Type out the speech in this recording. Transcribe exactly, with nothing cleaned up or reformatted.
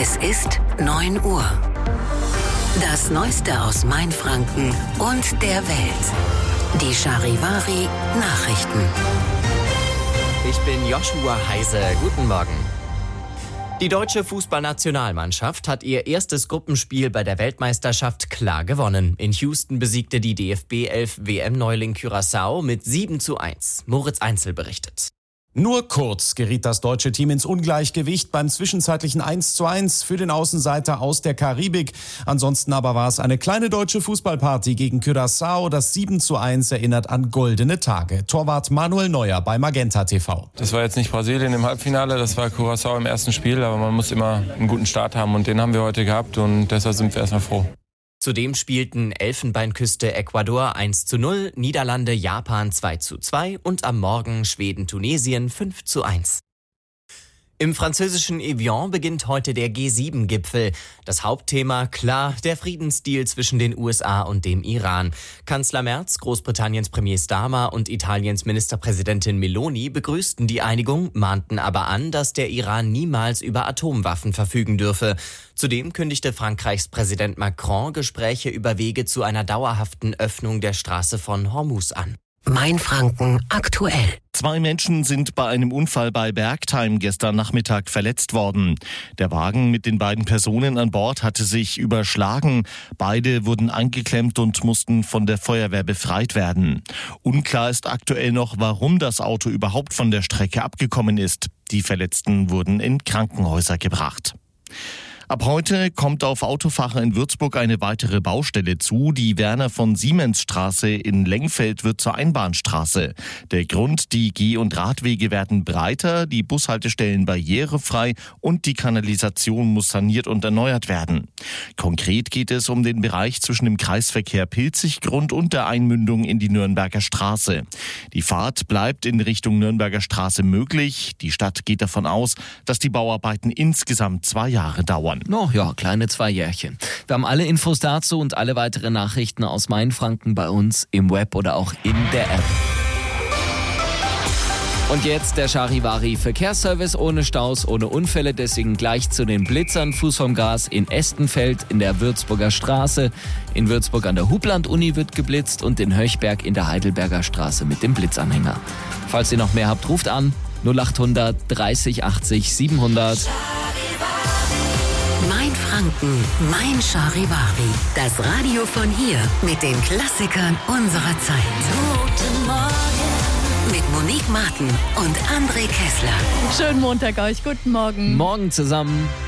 Es ist neun Uhr. Das Neueste aus Mainfranken und der Welt. Die Charivari Nachrichten. Ich bin Joshua Heise. Guten Morgen. Die deutsche Fußballnationalmannschaft hat ihr erstes Gruppenspiel bei der Weltmeisterschaft klar gewonnen. In Houston besiegte die D F B elf W M-Neuling Curaçao mit sieben zu eins. Moritz Einzel berichtet. Nur kurz geriet das deutsche Team ins Ungleichgewicht beim zwischenzeitlichen eins zu eins für den Außenseiter aus der Karibik. Ansonsten aber war es eine kleine deutsche Fußballparty gegen Curaçao. Das sieben zu eins erinnert an goldene Tage. Torwart Manuel Neuer bei Magenta T V. Das war jetzt nicht Brasilien im Halbfinale, das war Curaçao im ersten Spiel. Aber man muss immer einen guten Start haben und den haben wir heute gehabt und deshalb sind wir erstmal froh. Zudem spielten Elfenbeinküste Ecuador eins zu null, Niederlande Japan zwei zu zwei und am Morgen Schweden Tunesien fünf zu eins. Im französischen Evian beginnt heute der G sieben Gipfel. Das Hauptthema, klar, der Friedensdeal zwischen den U S A und dem Iran. Kanzler Merz, Großbritanniens Premier Starmer und Italiens Ministerpräsidentin Meloni begrüßten die Einigung, mahnten aber an, dass der Iran niemals über Atomwaffen verfügen dürfe. Zudem kündigte Frankreichs Präsident Macron Gespräche über Wege zu einer dauerhaften Öffnung der Straße von Hormuz an. Mainfranken aktuell. Zwei Menschen sind bei einem Unfall bei Bergheim gestern Nachmittag verletzt worden. Der Wagen mit den beiden Personen an Bord hatte sich überschlagen. Beide wurden eingeklemmt und mussten von der Feuerwehr befreit werden. Unklar ist aktuell noch, warum das Auto überhaupt von der Strecke abgekommen ist. Die Verletzten wurden in Krankenhäuser gebracht. Ab heute kommt auf Autofahrer in Würzburg eine weitere Baustelle zu. Die Werner-von-Siemens-Straße in Lengfeld wird zur Einbahnstraße. Der Grund, die Geh- und Radwege werden breiter, die Bushaltestellen barrierefrei und die Kanalisation muss saniert und erneuert werden. Konkret geht es um den Bereich zwischen dem Kreisverkehr Pilziggrund und der Einmündung in die Nürnberger Straße. Die Fahrt bleibt in Richtung Nürnberger Straße möglich. Die Stadt geht davon aus, dass die Bauarbeiten insgesamt zwei Jahre dauern. Oh ja, kleine zwei Jährchen. Wir haben alle Infos dazu und alle weiteren Nachrichten aus Mainfranken bei uns im Web oder auch in der App. Und jetzt der Charivari Verkehrsservice ohne Staus, ohne Unfälle, deswegen gleich zu den Blitzern. Fuß vom Gas in Estenfeld in der Würzburger Straße. In Würzburg an der Hubland-Uni wird geblitzt und in Höchberg in der Heidelberger Straße mit dem Blitzanhänger. Falls ihr noch mehr habt, ruft an null achthundert dreißig achtzig siebenhundert. Mainfranken, mein Charivari. Das Radio von hier mit den Klassikern unserer Zeit. Guten Morgen. Mit Monique Martin und André Kessler. Schönen Montag euch. Guten Morgen. Morgen zusammen.